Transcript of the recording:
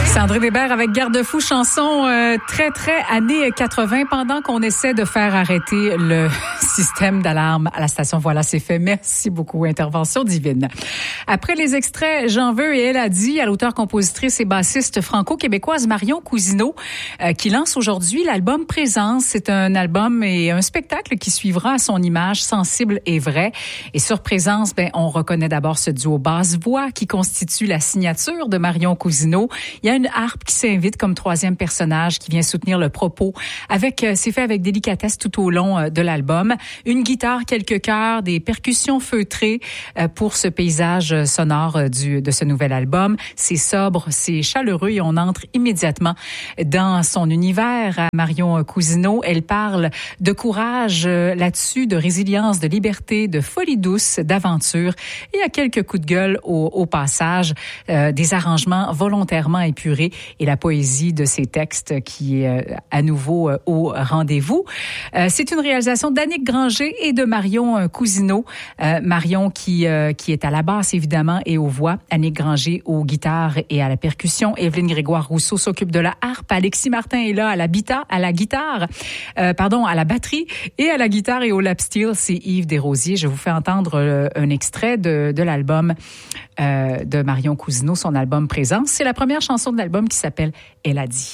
C'est André Débert avec Garde-fou, chanson très années 80 pendant qu'on essaie de faire arrêter le système d'alarme à la station. Voilà, c'est fait. Merci beaucoup. Intervention divine. Après les extraits J'en veux et Elle a dit à l'auteure, compositrice et bassiste franco-québécoise Marion Cousineau qui lance aujourd'hui l'album Présence. C'est un album et un spectacle qui suivra à son image sensible et vraie. Et sur Présence, on reconnaît d'abord ce duo basse-voix qui constitue la signature de Marion Cousineau. Il y a une harpe qui s'invite comme troisième personnage qui vient soutenir le propos. C'est fait avec délicatesse tout au long de l'album. Une guitare, quelques chœurs, des percussions feutrées pour ce paysage sonore de ce nouvel album. C'est sobre, c'est chaleureux et on entre immédiatement dans son univers. À Marion Cousineau, elle parle de courage là-dessus, de résilience, de liberté, de folie douce, d'aventure. Et il y a quelques coups de gueule au passage, des arrangements volontairement épurés et la poésie de ces textes qui est à nouveau au rendez-vous. C'est une réalisation d'Annick Granger et de Marion Cousineau. Marion qui est à la basse évidemment et aux voix. Annick Granger aux guitares et à la percussion. Evelyne Grégoire-Rousseau s'occupe de la harpe. Alexis Martin est là à la batterie et à la guitare et au lap steel. C'est Yves Desrosiers. Je vous fais entendre un extrait de l'album de Marion Cousineau, son album Présence. C'est la première chanson de l'album qui s'appelle Elle a dit.